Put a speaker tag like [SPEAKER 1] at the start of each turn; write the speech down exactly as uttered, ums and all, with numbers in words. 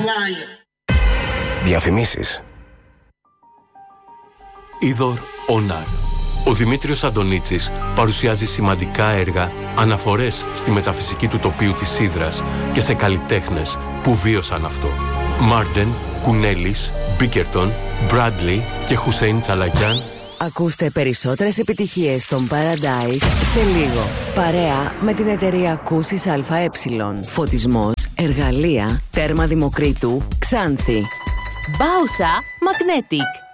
[SPEAKER 1] Διαφημίσεις.
[SPEAKER 2] Είδωρ Ονάρ. Ο Δημήτριος Αντωνίτσης παρουσιάζει σημαντικά έργα, αναφορές στη μεταφυσική του τοπίου της Ύδρας και σε καλλιτέχνες που βίωσαν αυτό. Μάρντεν, Κουνέλης, Μπίκερτον, Μπράντλι και Χουσέιν Τσαλαγιάν.
[SPEAKER 3] Ακούστε περισσότερες επιτυχίες των Paradise σε λίγο. Παρέα με την εταιρεία Ακούσεις ΑΕ. Φωτισμός, εργαλεία, τέρμα Δημοκρίτου, Ξάνθη.
[SPEAKER 4] Μπάουσα Magnetic.